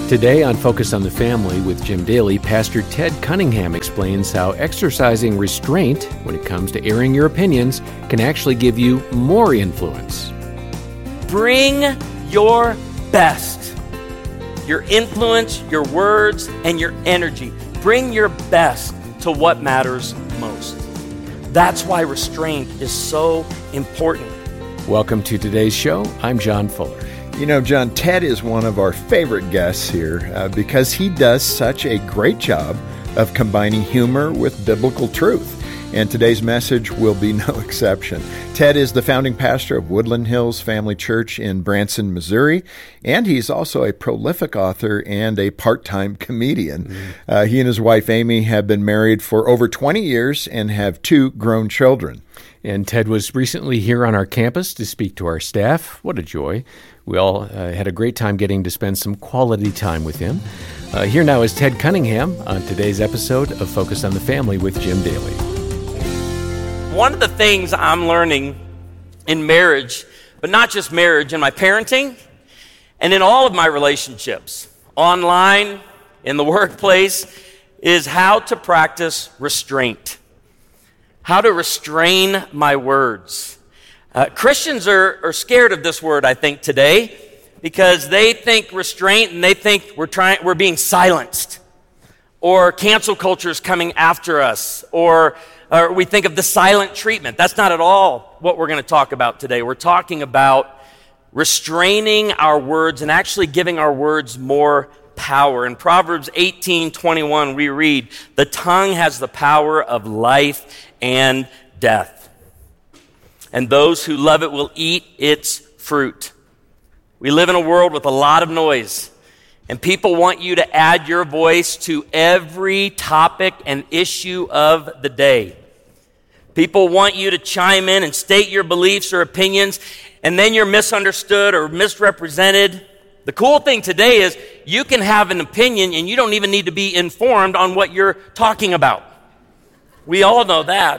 Today on Focus on the Family with Jim Daly, Pastor Ted Cunningham explains how exercising restraint when it comes to airing your opinions can actually give you more influence. Bring your best. Your influence, your words, and your energy. Bring your best to what matters most. That's why restraint is so important. Welcome to today's show. I'm John Fuller. You know, John, Ted is one of our favorite guests here because he does such a great job of combining humor with biblical truth. And today's message will be no exception. Ted is the founding pastor of Woodland Hills Family Church in Branson, Missouri, and he's also a prolific author and a part-time comedian. He and his wife, Amy, have been married for over 20 years and have 2 grown children. And Ted was recently here on our campus to speak to our staff. What a joy. We all had a great time getting to spend some quality time with him. Here now is Ted Cunningham on today's episode of Focus on the Family with Jim Daly. One of the things I'm learning in marriage, but not just marriage, in my parenting and in all of my relationships, online, in the workplace, is how to practice restraint. How to restrain my words. Christians are scared of this word, I think, today, because they think restraint and they think we're being silenced, or cancel culture is coming after us, or we think of the silent treatment. That's not at all what we're going to talk about today. We're talking about restraining our words and actually giving our words more power. In Proverbs 18:21, we read, "The tongue has the power of life and death, and those who love it will eat its fruit." We live in a world with a lot of noise, and people want you to add your voice to every topic and issue of the day. People want you to chime in and state your beliefs or opinions, and then you're misunderstood or misrepresented. The cool thing today is you can have an opinion and you don't even need to be informed on what you're talking about. We all know that.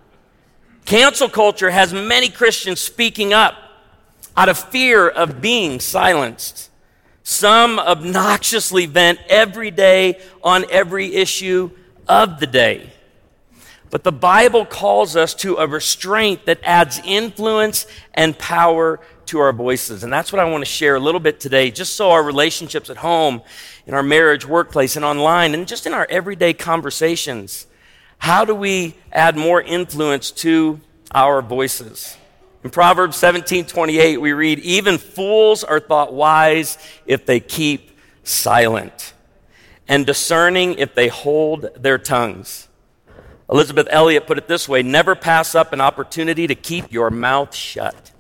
Cancel culture has many Christians speaking up out of fear of being silenced. Some obnoxiously vent every day on every issue of the day. But the Bible calls us to a restraint that adds influence and power to our voices. And that's what I want to share a little bit today, just so our relationships at home, in our marriage, workplace, and online, and just in our everyday conversations. How do we add more influence to our voices? In Proverbs 17:28, we read, "Even fools are thought wise if they keep silent, and discerning if they hold their tongues." Elizabeth Elliot put it this way, "Never pass up an opportunity to keep your mouth shut."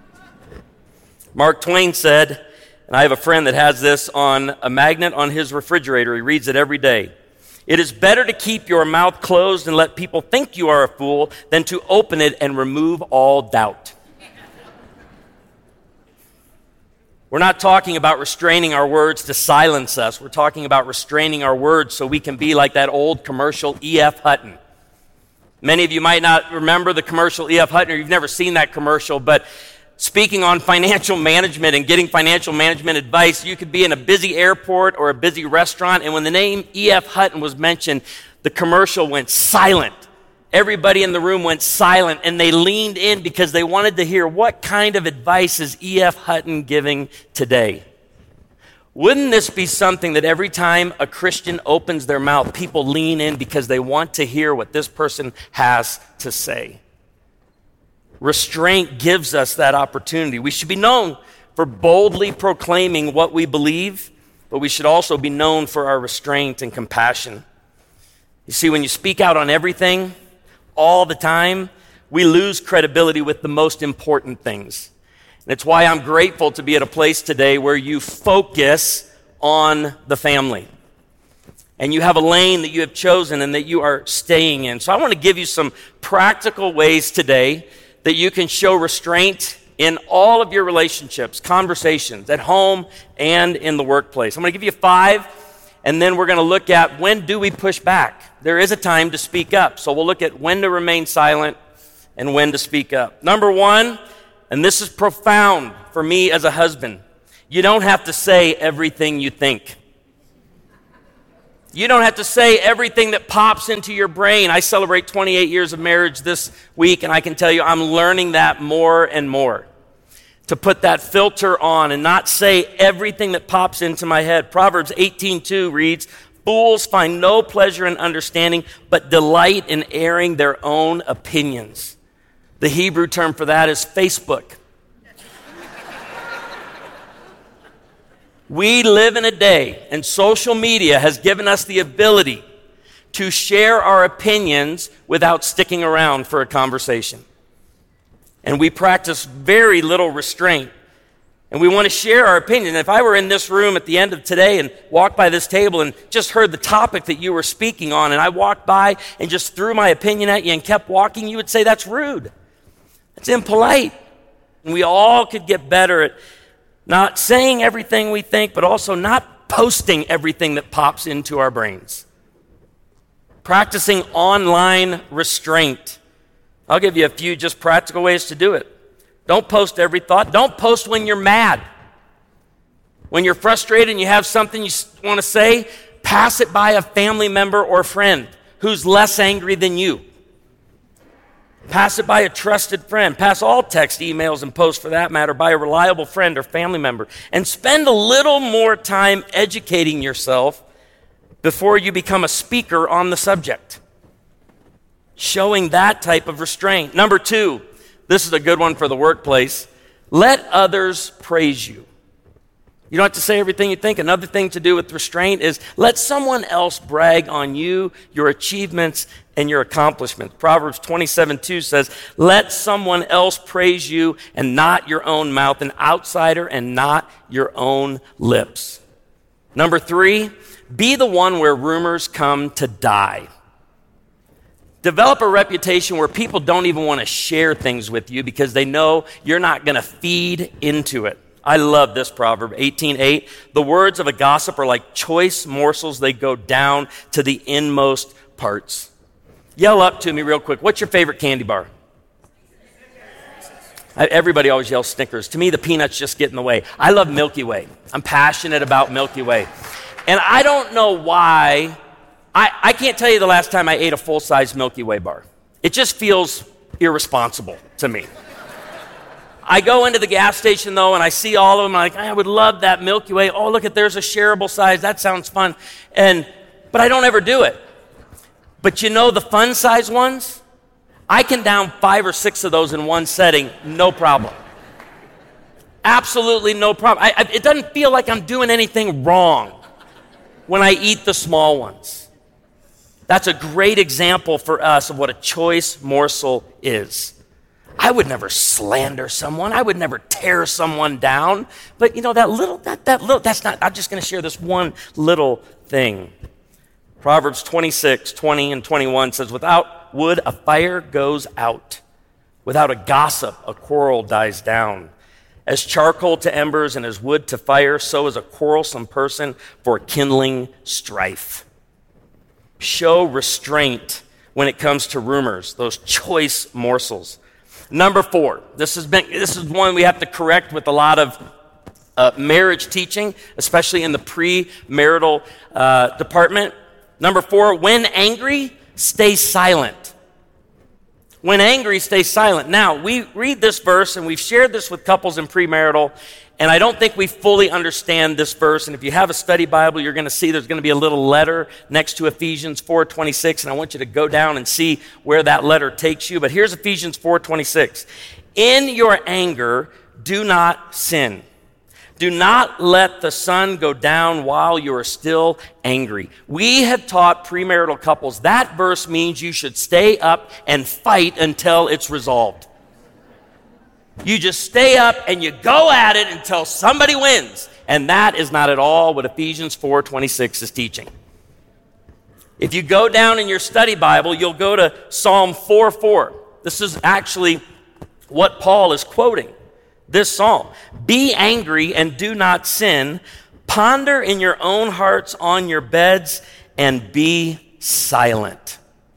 Mark Twain said, and I have a friend that has this on a magnet on his refrigerator. He reads it every day. "It is better to keep your mouth closed and let people think you are a fool than to open it and remove all doubt." We're not talking about restraining our words to silence us. We're talking about restraining our words so we can be like that old commercial E.F. Hutton. Many of you might not remember the commercial E.F. Hutton, or you've never seen that commercial, but speaking on financial management and getting financial management advice, you could be in a busy airport or a busy restaurant, and when the name E.F. Hutton was mentioned, the commercial went silent. Everybody in the room went silent, and they leaned in because they wanted to hear, what kind of advice is E.F. Hutton giving today? Wouldn't this be something that every time a Christian opens their mouth, people lean in because they want to hear what this person has to say? Restraint gives us that opportunity. We should be known for boldly proclaiming what we believe, but we should also be known for our restraint and compassion. You see, when you speak out on everything, all the time, we lose credibility with the most important things. And it's why I'm grateful to be at a place today where you focus on the family. And you have a lane that you have chosen and that you are staying in. So I want to give you some practical ways today that you can show restraint in all of your relationships, conversations, at home and in the workplace. I'm going to give you 5, and then we're going to look at when do we push back. There is a time to speak up. So we'll look at when to remain silent and when to speak up. Number 1, and this is profound for me as a husband, you don't have to say everything you think. You don't have to say everything that pops into your brain. I celebrate 28 years of marriage this week, and I can tell you I'm learning that more and more. To put that filter on and not say everything that pops into my head. Proverbs 18:2 reads, "Fools find no pleasure in understanding, but delight in airing their own opinions." The Hebrew term for that is Facebook. We live in a day, and social media has given us the ability to share our opinions without sticking around for a conversation. And we practice very little restraint. And we want to share our opinion. If I were in this room at the end of today and walked by this table and just heard the topic that you were speaking on, and I walked by and just threw my opinion at you and kept walking, you would say that's rude. That's impolite. And we all could get better at not saying everything we think, but also not posting everything that pops into our brains. Practicing online restraint. I'll give you a few just practical ways to do it. Don't post every thought. Don't post when you're mad. When you're frustrated and you have something you want to say, pass it by a family member or friend who's less angry than you. Pass it by a trusted friend. Pass all text, emails, and posts for that matter by a reliable friend or family member. And spend a little more time educating yourself before you become a speaker on the subject. Showing that type of restraint. Number 2, this is a good one for the workplace. Let others praise you. You don't have to say everything you think. Another thing to do with restraint is let someone else brag on you, your achievements, and your accomplishments. Proverbs 27:2 says, let someone else praise you and not your own mouth, an outsider and not your own lips. Number 3, be the one where rumors come to die. Develop a reputation where people don't even want to share things with you because they know you're not going to feed into it. I love this proverb, 18:8. The words of a gossip are like choice morsels. They go down to the inmost parts. Yell up to me real quick. What's your favorite candy bar? Everybody always yells Snickers. To me, the peanuts just get in the way. I love Milky Way. I'm passionate about Milky Way. And I don't know why. I can't tell you the last time I ate a full-size Milky Way bar. It just feels irresponsible to me. I go into the gas station, though, and I see all of them. I'm like, I would love that Milky Way. Oh, look, there's a shareable size. That sounds fun. But I don't ever do it. But you know the fun-size ones? I can down 5 or 6 of those in one setting, no problem. Absolutely no problem. It doesn't feel like I'm doing anything wrong when I eat the small ones. That's a great example for us of what a choice morsel is. I would never slander someone. I would never tear someone down. But you know, that's not, I'm just going to share this one little thing. Proverbs 26:20 and 21 says, without wood, a fire goes out. Without a gossip, a quarrel dies down. As charcoal to embers and as wood to fire, so is a quarrelsome person for kindling strife. Show restraint when it comes to rumors, those choice morsels. Number 4, this is one we have to correct with a lot of marriage teaching, especially in the premarital department. Number 4, when angry, stay silent. When angry, stay silent. Now, we read this verse, and we've shared this with couples in premarital, and I don't think we fully understand this verse. And if you have a study Bible, you're going to see there's going to be a little letter next to Ephesians 4:26, and I want you to go down and see where that letter takes you. But here's Ephesians 4:26. In your anger, do not sin. Do not let the sun go down while you are still angry. We have taught premarital couples that verse means you should stay up and fight until it's resolved. You just stay up and you go at it until somebody wins. And that is not at all what Ephesians 4:26 is teaching. If you go down in your study Bible, you'll go to Psalm 4:4. This is actually what Paul is quoting. This psalm. Be angry and do not sin. Ponder in your own hearts on your beds and be silent.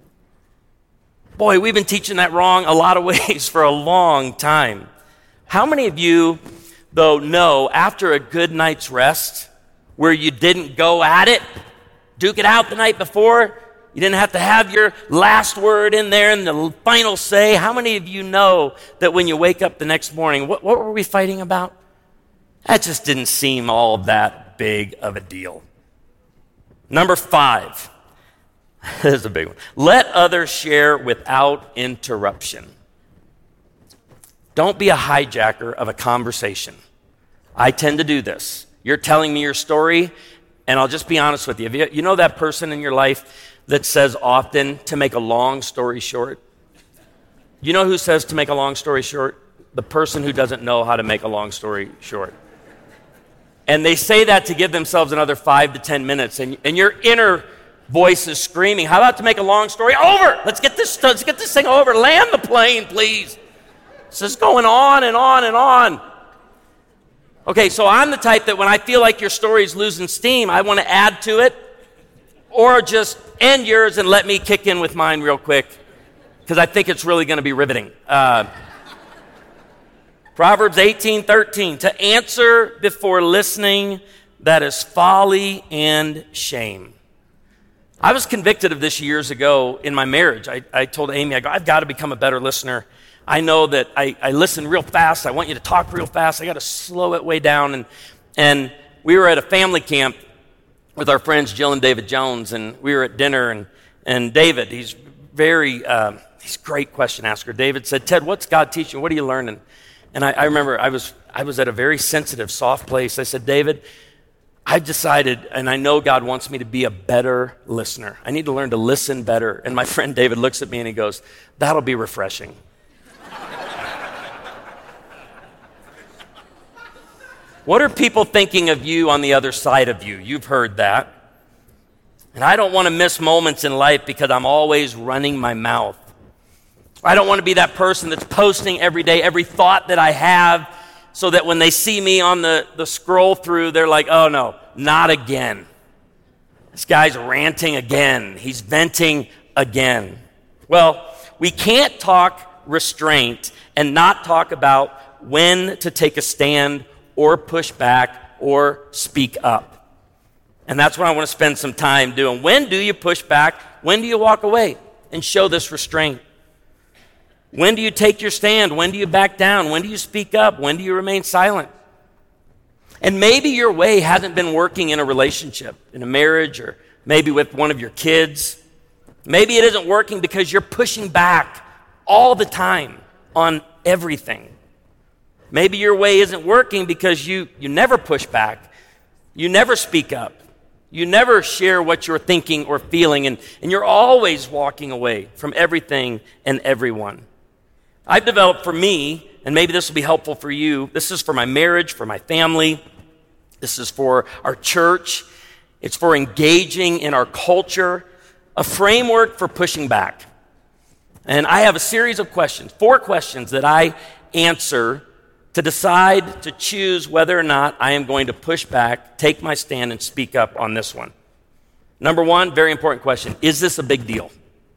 Boy, we've been teaching that wrong a lot of ways for a long time. How many of you, though, know after a good night's rest where you didn't go at it, duke it out the night before. You didn't have to have your last word in there and the final say. How many of you know that when you wake up the next morning, what were we fighting about? That just didn't seem all that big of a deal. Number 5. This is a big one. Let others share without interruption. Don't be a hijacker of a conversation. I tend to do this. You're telling me your story, and I'll just be honest with you. You know that person in your life that says often to make a long story short? You know who says to make a long story short? The person who doesn't know how to make a long story short. And they say that to give themselves another 5 to 10 minutes, and your inner voice is screaming, how about to make a long story over? Let's get this thing over. Land the plane, please. It's just going on and on and on. Okay, so I'm the type that when I feel like your story is losing steam, I want to add to it, or just end yours and let me kick in with mine real quick, because I think it's really going to be riveting. Proverbs 18:13, to answer before listening, that is folly and shame. I was convicted of this years ago in my marriage. I told Amy, I've got to become a better listener. I know that I listen real fast. I want you to talk real fast. I got to slow it way down. And we were at a family camp with our friends Jill and David Jones, and we were at dinner, and David, he's a great question asker. David said, Ted, what's God teaching? What are you learning? And I remember I was at a very sensitive, soft place. I said, David, I decided, and I know God wants me to be a better listener. I need to learn to listen better. And my friend David looks at me and he goes, that'll be refreshing. What are people thinking of you on the other side of you? You've heard that. And I don't want to miss moments in life because I'm always running my mouth. I don't want to be that person that's posting every day, every thought that I have, so that when they see me on the scroll through, they're like, oh no, not again. This guy's ranting again. He's venting again. Well, we can't talk restraint and not talk about when to take a stand or push back or speak up. And that's what I want to spend some time doing. When do you push back? When do you walk away and show this restraint? When do you take your stand? When do you back down? When do you speak up? When do you remain silent? And maybe your way hasn't been working in a relationship, in a marriage, or maybe with one of your kids. Maybe it isn't working because you're pushing back all the time on everything. Maybe your way isn't working because you never push back. You never speak up. You never share what you're thinking or feeling, and you're always walking away from everything and everyone. I've developed for me, and maybe this will be helpful for you, this is for my marriage, for my family, this is for our church, it's for engaging in our culture, a framework for pushing back. And I have a series of questions, 4 questions that I answer to decide, to choose whether or not I am going to push back, take my stand, and speak up on this one. Number 1, very important question, is this a big deal?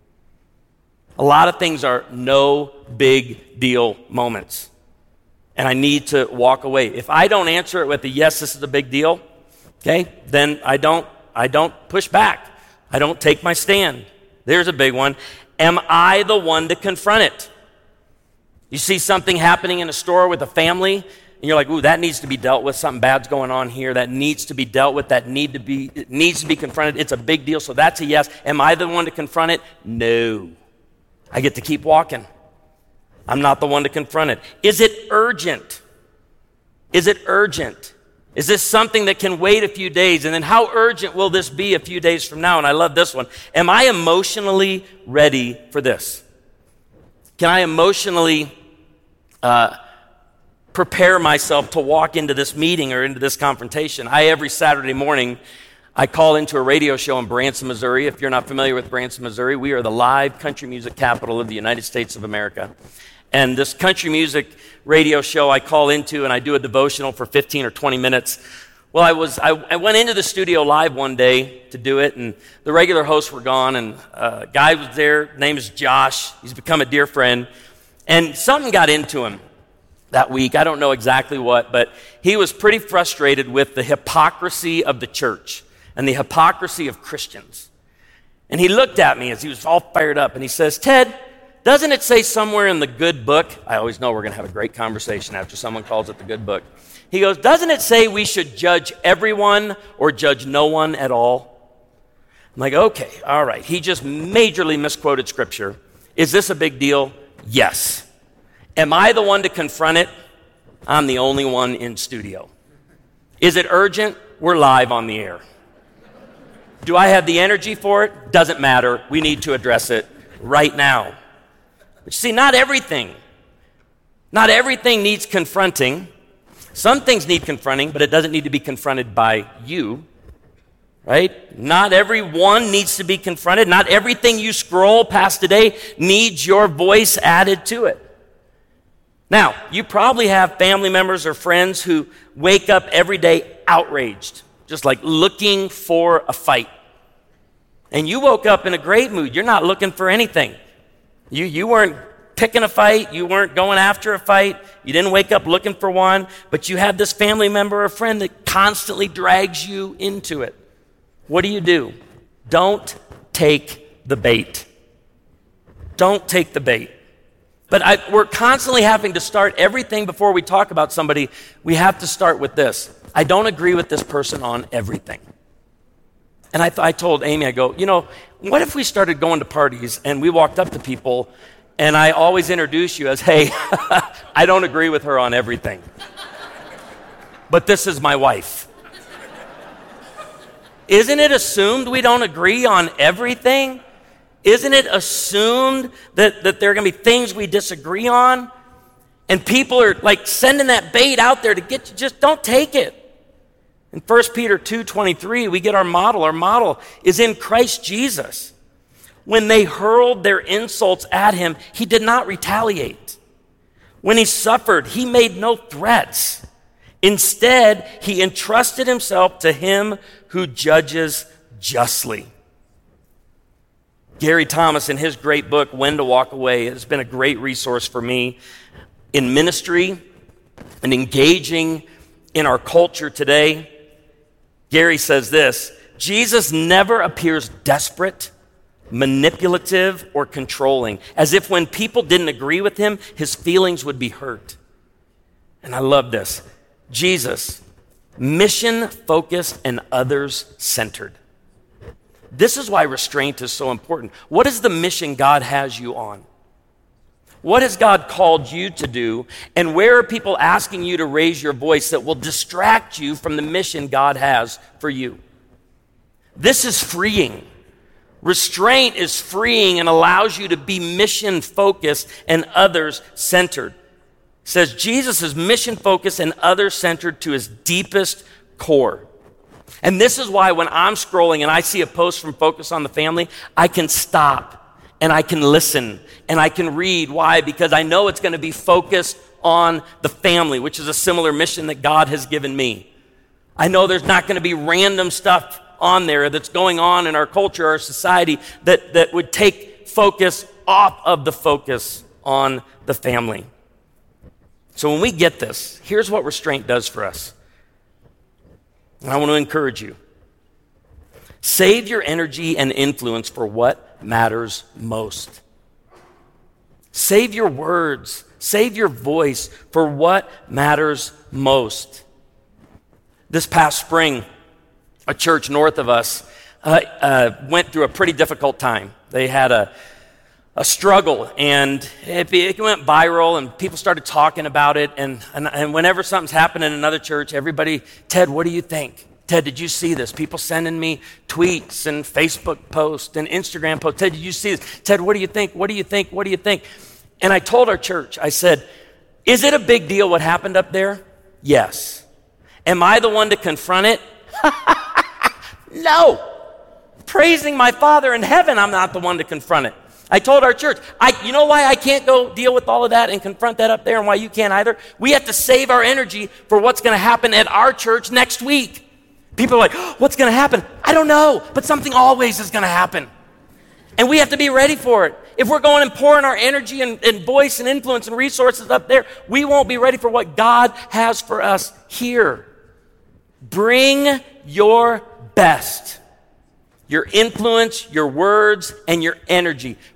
A lot of things are no big deal moments, and I need to walk away. If I don't answer it with a yes, this is a big deal, okay, then I don't push back. I don't take my stand. There's a big one. Am I the one to confront it? You see something happening in a store with a family, and you're like, ooh, that needs to be dealt with. Something bad's going on here. That needs to be dealt with. It needs to be confronted. It's a big deal, so that's a yes. Am I the one to confront it? No. I get to keep walking. I'm not the one to confront it. Is it urgent? Is it urgent? Is this something that can wait a few days? And then how urgent will this be a few days from now? And I love this one. Am I emotionally ready for this? Can I emotionally prepare myself to walk into this meeting or into this confrontation? Every Saturday morning, I call into a radio show in Branson, Missouri. If you're not familiar with Branson, Missouri, we are the live country music capital of the United States of America. And this country music radio show I call into, and I do a devotional for 15 or 20 minutes. Well, I went into the studio live one day to do it, and the regular hosts were gone, and a guy was there. His name is Josh. He's become a dear friend. And something got into him that week. I don't know exactly what, but he was pretty frustrated with the hypocrisy of the church. and the hypocrisy of Christians. And he looked at me as he was all fired up, and he says, Ted, doesn't it say somewhere in the good book? I always know we're going to have a great conversation after someone calls it the good book. He goes, doesn't it say we should judge everyone or judge no one at all? I'm like, okay, all right. He just majorly misquoted Scripture. Is this a big deal? Yes. Am I the one to confront it? I'm the only one in studio. Is it urgent? We're live on the air. Do I have the energy for it? Doesn't matter. We need to address it right now. But you see, not everything needs confronting. Some things need confronting, but it doesn't need to be confronted by you, right? Not everyone needs to be confronted. Not everything you scroll past today needs your voice added to it. Now, you probably have family members or friends who wake up every day outraged, just like looking for a fight. And you woke up in a great mood. You're not looking for anything. You weren't picking a fight. You weren't going after a fight. You didn't wake up looking for one. But you have this family member or friend that constantly drags you into it. What do? Don't take the bait. Don't take the bait. But we're constantly having to start everything before we talk about somebody. We have to start with this. I don't agree with this person on everything. And I told Amy, I go, what if we started going to parties and we walked up to people and I always introduce you as, hey, I don't agree with her on everything. But this is my wife. Isn't it assumed we don't agree on everything? Isn't it assumed that there are going to be things we disagree on? And people are like sending that bait out there to get you. Just don't take it. In 1 Peter 2:23, we get our model. Our model is in Christ Jesus. When they hurled their insults at him, he did not retaliate. When he suffered, he made no threats. Instead, he entrusted himself to him who judges justly. Gary Thomas, in his great book, When to Walk Away, has been a great resource for me in ministry and engaging in our culture today. Gary says this, Jesus never appears desperate, manipulative, or controlling, as if when people didn't agree with him, his feelings would be hurt. And I love this. Jesus, mission-focused and others-centered. This is why restraint is so important. What is the mission God has you on? What has God called you to do? And where are people asking you to raise your voice that will distract you from the mission God has for you? This is freeing. Restraint is freeing and allows you to be mission-focused and others-centered. It says Jesus is mission-focused and others-centered to his deepest core. And this is why when I'm scrolling and I see a post from Focus on the Family, I can stop and I can listen and I can read. Why? Because I know it's going to be focused on the family, which is a similar mission that God has given me. I know there's not going to be random stuff on there that's going on in our culture, our society, that would take focus off of the focus on the family. So when we get this, here's what restraint does for us. And I want to encourage you. Save your energy and influence for what matters most. Save your words. Save your voice for what matters most. This past spring, a church north of us went through a pretty difficult time. They had a struggle, and it went viral, and people started talking about it. And whenever something's happened in another church, everybody, Ted, what do you think? Ted, did you see this? People sending me tweets and Facebook posts and Instagram posts. Ted, did you see this? Ted, what do you think? What do you think? What do you think? And I told our church, I said, is it a big deal what happened up there? Yes. Am I the one to confront it? No. Praising my Father in heaven, I'm not the one to confront it. I told our church, you know why I can't go deal with all of that and confront that up there, and why you can't either? We have to save our energy for what's going to happen at our church next week. People are like, what's going to happen? I don't know, but something always is going to happen. And we have to be ready for it. If we're going and pouring our energy and voice and influence and resources up there, we won't be ready for what God has for us here. Bring your best. Your influence, your words, and your energy